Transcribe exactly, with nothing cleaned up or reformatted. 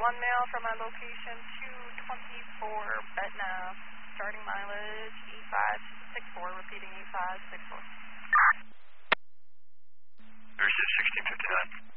one mile from my location, two twenty-four Betna, starting mileage E five six four, repeating E five six four. Versus sixteen fifty-nine.